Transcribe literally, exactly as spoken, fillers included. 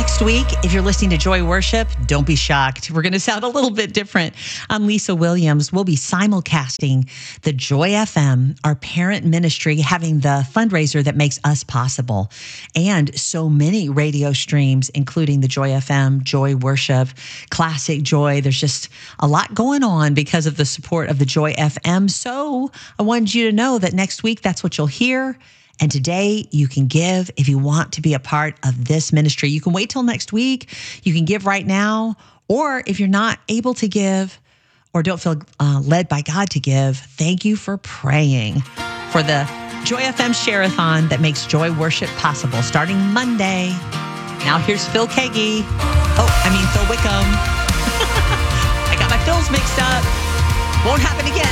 Next week, if you're listening to Joy Worship, don't be shocked. We're going to sound a little bit different. I'm Lisa Williams. We'll be simulcasting the Joy F M, our parent ministry, having the fundraiser that makes us possible. And so many radio streams, including the Joy F M, Joy Worship, Classic Joy. There's just a lot going on because of the support of the Joy F M. So I wanted you to know that next week, that's what you'll hear. And today you can give if you want to be a part of this ministry. You can wait till next week. You can give right now. Or if you're not able to give or don't feel uh, led by God to give, thank you for praying for the Joy F M Share-a-thon that makes Joy Worship possible starting Monday. Now here's Phil Kagi. Oh, I mean Phil Wickham. I got my Phils mixed up. Won't happen again.